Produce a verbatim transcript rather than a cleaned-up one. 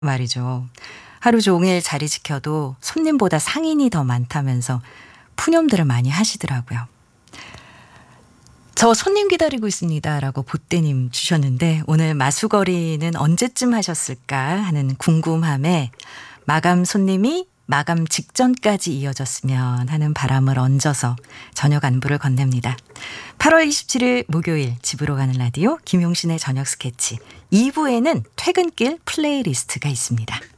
말이죠. 하루 종일 자리 지켜도 손님보다 상인이 더 많다면서 푸념들을 많이 하시더라고요. 저 손님 기다리고 있습니다라고 보따님 주셨는데 오늘 마수거리는 언제쯤 하셨을까 하는 궁금함에 마감 손님이 마감 직전까지 이어졌으면 하는 바람을 얹어서 저녁 안부를 건넵니다. 팔월 이십칠일 목요일 집으로 가는 라디오 김용신의 저녁 스케치 이 부에는 퇴근길 플레이리스트가 있습니다.